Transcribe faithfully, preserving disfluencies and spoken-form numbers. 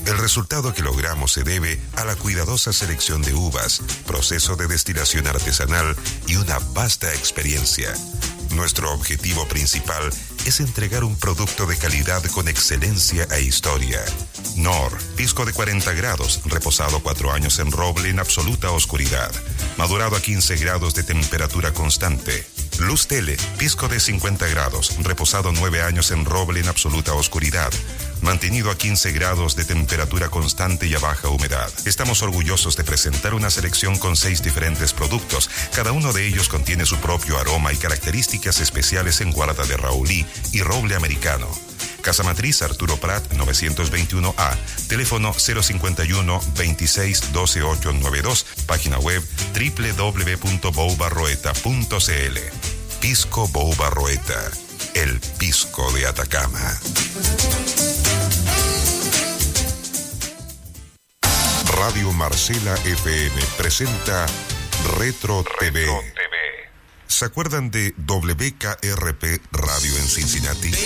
El resultado que logramos se debe a la cuidadosa selección de uvas, proceso de destilación artesanal y una vasta experiencia. Nuestro objetivo principal es entregar un producto de calidad con excelencia e historia. Nor, pisco de cuarenta grados, reposado cuatro años en roble en absoluta oscuridad, madurado a quince grados de temperatura constante. Luz Tele, pisco de cincuenta grados, reposado nueve años en roble en absoluta oscuridad, mantenido a quince grados de temperatura constante y a baja humedad. Estamos orgullosos de presentar una selección con seis diferentes productos. Cada uno de ellos contiene su propio aroma y características especiales en guarda de Raulí y roble americano. Casa Matriz Arturo Prat novecientos veintiuno A, teléfono cero cincuenta y uno, veintiséis, doce, ochocientos noventa y dos, página web doble u doble u doble u punto bou barroeta punto c l. Pisco Bou Barroeta, el pisco de Atacama. Radio Marcela F M presenta Retro T V. ¿Se acuerdan de W K R P Radio en Cincinnati?